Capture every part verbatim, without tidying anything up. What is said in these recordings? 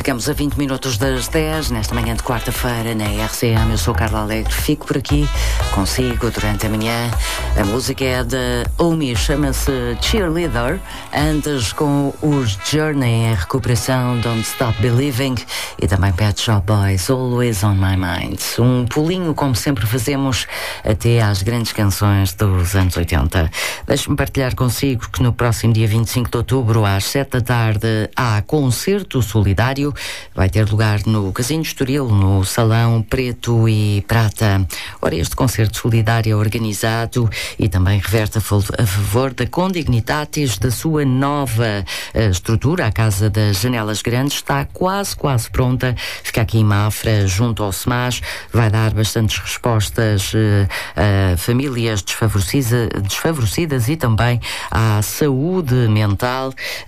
Ficamos a vinte minutos das dez, nesta manhã de quarta-feira, na R C M. Eu sou Carla Alegre, fico por aqui consigo durante a manhã. A música é da Omi, chama-se Cheerleader. Antes com os Journey em recuperação, Don't Stop Believing, e também Pet Shop Boys, Always on My Mind. Um pulinho, como sempre fazemos, até às grandes canções dos anos oitenta. Deixe-me partilhar consigo que no próximo dia vinte e cinco de outubro, às sete da tarde, há concerto solidário. Vai ter lugar no Casino Estoril, no Salão Preto e Prata. Ora, este concerto solidário é organizado e também reverte a favor da Condignitatis, da sua nova uh, estrutura. A Casa das Janelas Grandes está quase, quase pronta. Fica aqui em Mafra, junto ao S M A S. Vai dar bastantes respostas uh, a famílias desfavorecidas, desfavorecidas e também à saúde mental.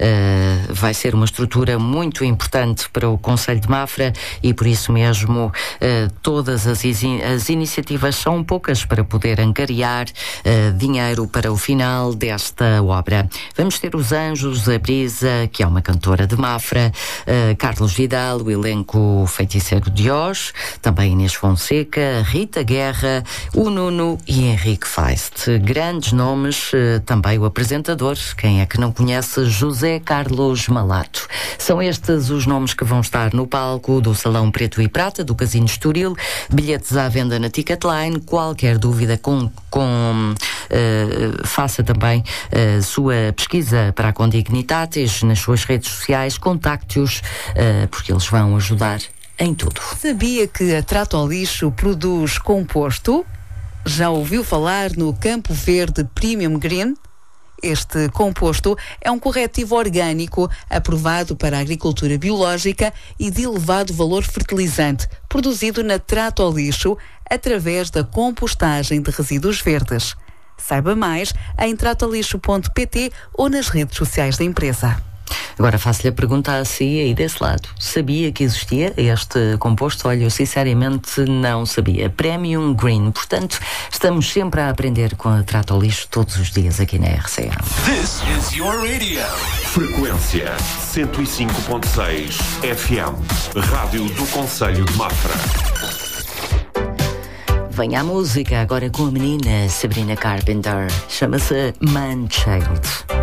Uh, vai ser uma estrutura muito importante para o Concelho de Mafra e por isso mesmo uh, todas as, as iniciativas são poucas para poder angariar uh, dinheiro para o final desta obra. Vamos ter os Anjos, a Brisa, que é uma cantora de Mafra, uh, Carlos Vidal, o elenco Feiticeiro de Oz, também Inês Fonseca, Rita Guerra, o Nuno e Henrique Feist. Grandes nomes, uh, também o apresentador, quem é que não conhece, José Carlos Malato. São estes os nomes que vão estar no palco do Salão Preto e Prata, do Casino Estoril. Bilhetes à venda na Ticketline. Qualquer dúvida, com, com, uh, faça também a uh, sua pesquisa para a Condignitatis nas suas redes sociais. Contacte-os, uh, porque eles vão ajudar em tudo. Sabia que a Trato ao Lixo produz composto? Já ouviu falar no Campo Verde Premium Green? Este composto é um corretivo orgânico aprovado para a agricultura biológica e de elevado valor fertilizante, produzido na Trato ao Lixo através da compostagem de resíduos verdes. Saiba mais em trato lixo ponto pt ou nas redes sociais da empresa. Agora faço-lhe a pergunta a si aí desse lado. Sabia que existia este composto? Olha, eu sinceramente não sabia. Premium Green. Portanto, estamos sempre a aprender com a Trato ao Lixo todos os dias aqui na R C M. This is your radio. Frequência cento e cinco ponto seis F M. Rádio do Concelho de Mafra. Vem a música agora com a menina Sabrina Carpenter. Chama-se Man Child.